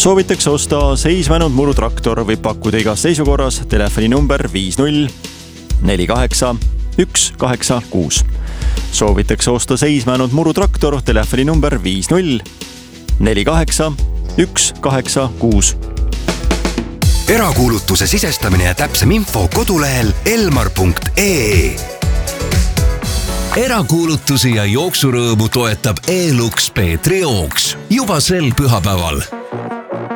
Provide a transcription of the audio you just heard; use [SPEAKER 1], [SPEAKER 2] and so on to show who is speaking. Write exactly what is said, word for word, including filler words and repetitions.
[SPEAKER 1] Soovitakse osta seisvänud murutraktor või pakkuda igas seisukorras telefoni number viis null neli kaheksa üks kaheksa kuus. Soovitakse osta seisvänud murutraktor telefoni number viis null neli kaheksa üks kaheksa kuus.
[SPEAKER 2] Erakuulutuse sisestamine ja täpsem info kodulehel elmar punkt ee.
[SPEAKER 3] Erakuulutusi ja jooksurõõmu toetab E-Lux Peetri jooks juba sel pühapäeval.